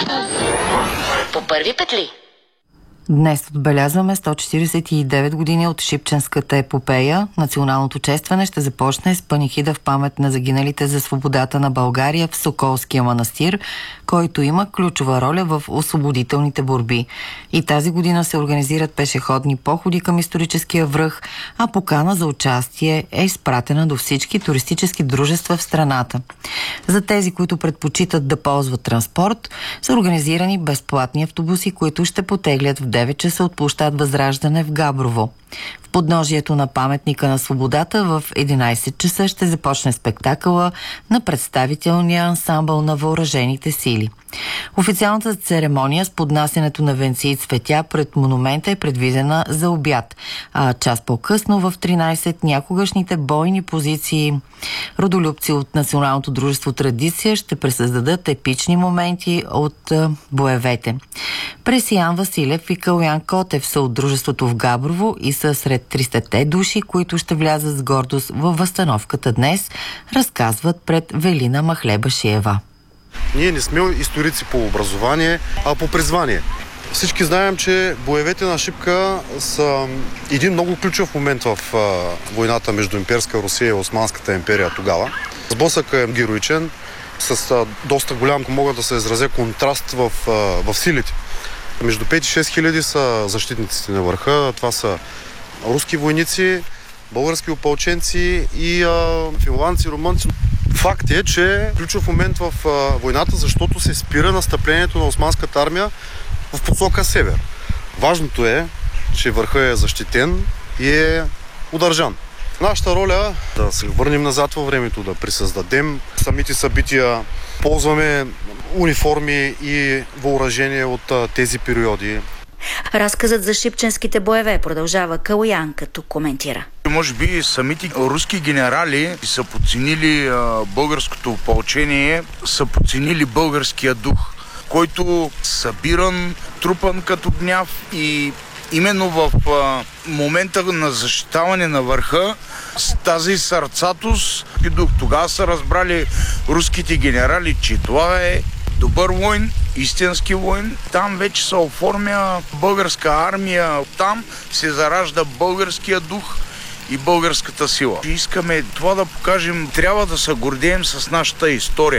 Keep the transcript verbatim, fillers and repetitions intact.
По първи петли. Днес отбелязваме сто четиридесет и девет години от Шипченската епопея. Националното честване ще започне с панихида в памет на загиналите за свободата на България в Соколския манастир, който има ключова роля в освободителните борби. И тази година се организират пешеходни походи към историческия връх, а покана за участие е изпратена до всички туристически дружества в страната. За тези, които предпочитат да ползват транспорт, са организирани безплатни автобуси, които ще потеглят в девет часа от площад Възраждане в Габрово. В подножието на паметника на свободата в единайсет часа ще започне спектакъла на представителния ансамбъл на въоръжените сили. Официалната церемония с поднасянето на венци и цветя пред монумента е предвидена за обяд, а час по-късно в тринайсет някогашните бойни позиции родолюбци от Националното дружество Традиция ще пресъздадат епични моменти от а, боевете. През Ян Василев и Калуян Котев са от дружеството в Габрово и са сред тристата души, които ще влязат с гордост във възстановката днес, разказват пред Велина Махлебашиева. Ние не сме историци по образование, а по призвание. Всички знаем, че боевете на Шипка са един много ключов момент в а, войната между имперска Русия и Османската империя тогава. Сблъсъкът е героичен, с а, доста голям, могат да се изразя, контраст в, а, в силите. Между пет и шест хиляди са защитниците на върха. Това са руски войници, български опълченци и а, финландци, румънци. Факт е, че ключов момент в а, войната, защото се спира настъплението на османската армия в посока север. Важното е, че върха е защитен и е удържан. Нашата роля е да се върнем назад във времето, да присъздадем самите събития, ползваме униформи и въоръжение от а, тези периоди. Разказът за шипченските боеве продължава Калуян, като коментира. Може би самите руски генерали са подценили а, българското опълчение, са подценили българския дух, който събиран, трупан като гняв и именно в а, момента на защитаване на върха с тази сърцатост и дух. Тогава са разбрали руските генерали, че това е добър войн, истински войн. Там вече се оформя българска армия. Там се заражда българския дух и българската сила. Искаме това да покажем, трябва да се гордеем с нашата история.